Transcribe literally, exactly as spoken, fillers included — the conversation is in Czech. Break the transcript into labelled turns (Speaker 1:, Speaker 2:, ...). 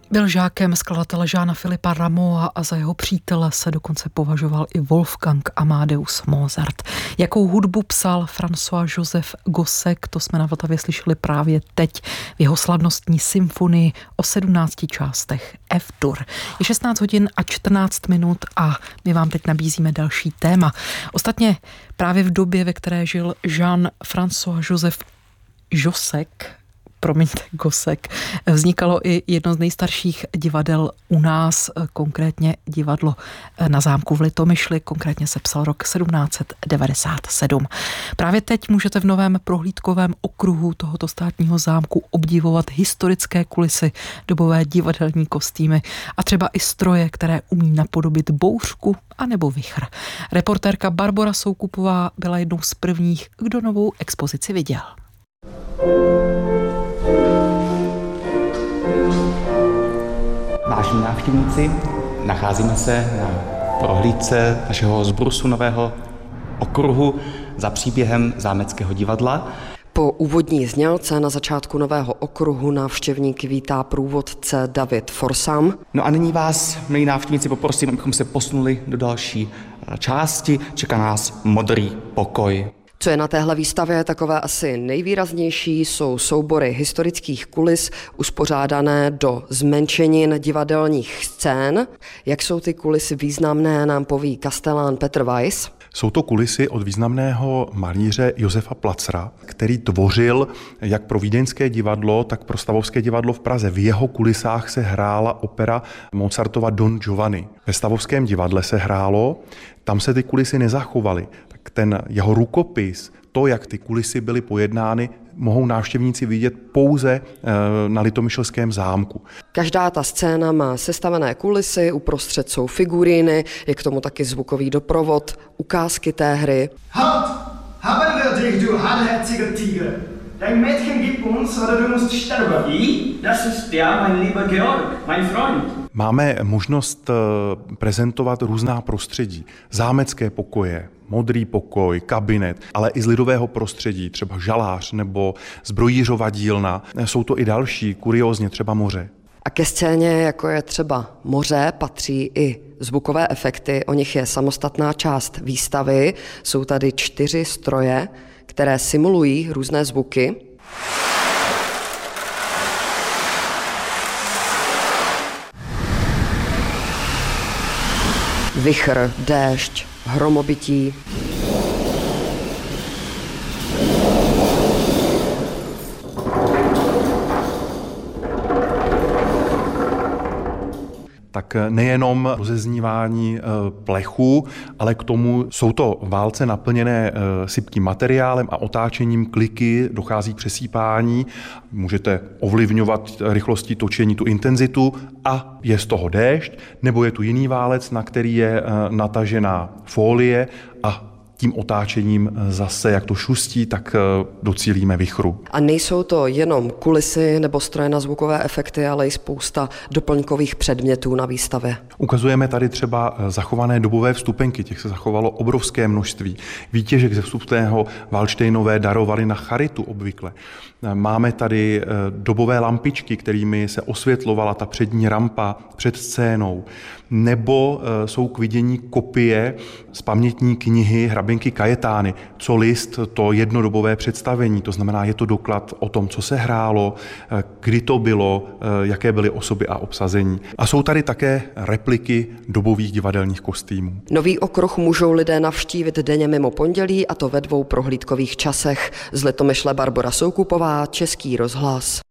Speaker 1: Byl žákem skladatele Jeana Philippa Rameaua a za jeho přítele se dokonce považoval i Wolfgang Amadeus Mozart. Jakou hudbu psal François-Joseph Gossec, to jsme na Vltavě slyšeli právě teď v jeho slavnostní symfonii o sedmnácti částech F-dur. Je šestnáct hodin a čtrnáct minut a my vám teď nabízíme další téma. Ostatně právě v době, ve které žil Jean-François-Joseph Gossec, promiňte, Gossec, vznikalo i jedno z nejstarších divadel u nás, konkrétně divadlo na zámku v Litomyšli, konkrétně se psal rok sedmnáct set devadesát sedm. Právě teď můžete v novém prohlídkovém okruhu tohoto státního zámku obdivovat historické kulisy, dobové divadelní kostýmy a třeba i stroje, které umí napodobit bouřku anebo vichr. Reportérka Barbora Soukupová byla jednou z prvních, kdo novou expozici viděl.
Speaker 2: Vážení návštěvníci, nacházíme se na prohlídce našeho zbrusu nového okruhu za příběhem Zámeckého divadla.
Speaker 3: Po úvodní znělce na začátku nového okruhu návštěvníky vítá průvodce David Forsam.
Speaker 2: No a nyní vás, milí návštěvníci, poprosím, abychom se posunuli do další části. Čeká nás modrý pokoj.
Speaker 3: Co je na téhle výstavě takové asi nejvýraznější, jsou soubory historických kulis uspořádané do zmenšenin divadelních scén. Jak jsou ty kulisy významné, nám poví kastelán Petr Weiss.
Speaker 4: Jsou to kulisy od významného malíře Josefa Placera, který tvořil jak pro vídeňské divadlo, tak pro Stavovské divadlo v Praze. V jeho kulisách se hrála opera Mozartova Don Giovanni. Ve Stavovském divadle se hrálo, tam se ty kulisy nezachovaly. Tak ten jeho rukopis, to, jak ty kulisy byly pojednány, mohou návštěvníci vidět pouze na Litomyšlském zámku.
Speaker 3: Každá ta scéna má sestavené kulisy, uprostřed jsou figuríny, je k tomu taky zvukový doprovod, ukázky té hry.
Speaker 5: Halt! Haben wir dich, du hartherziger Tiger! Dein Mädchen gibt uns, oder du musst sterben.
Speaker 6: I? Das ist der, mein lieber Georg, mein Freund.
Speaker 4: Máme možnost prezentovat různá prostředí. Zámecké pokoje, modrý pokoj, kabinet, ale i z lidového prostředí, třeba žalář nebo zbrojířova dílna. Jsou to i další, kuriózně třeba moře.
Speaker 3: A ke scéně, jako je třeba moře, patří i zvukové efekty. O nich je samostatná část výstavy. Jsou tady čtyři stroje, které simulují různé zvuky. Vichr, déšť, hromobytí.
Speaker 4: Tak nejenom rozeznívání plechu, ale k tomu jsou to válce naplněné sypkým materiálem a otáčením kliky, dochází k přesýpání. Můžete ovlivňovat rychlostí točení tu intenzitu a je z toho déšť, nebo je tu jiný válec, na který je natažená folie a tím otáčením zase, jak to šustí, tak docílíme vichru.
Speaker 3: A nejsou to jenom kulisy nebo stroje na zvukové efekty, ale i spousta doplňkových předmětů na výstavě.
Speaker 4: Ukazujeme tady třeba zachované dobové vstupenky, těch se zachovalo obrovské množství. Výtěžek ze vstupného Valdštejnové darovali na charitu obvykle. Máme tady dobové lampičky, kterými se osvětlovala ta přední rampa před scénou. Nebo jsou k vidění kopie z pamětní knihy hraběnky Kajetány. Co list, to jednodobové představení, to znamená, je to doklad o tom, co se hrálo, kdy to bylo, jaké byly osoby a obsazení. A jsou tady také repliky dobových divadelních kostýmů.
Speaker 3: Nový okruh můžou lidé navštívit denně mimo pondělí, a to ve dvou prohlídkových časech. Z Litomyšle Barbora Soukupová, Český rozhlas.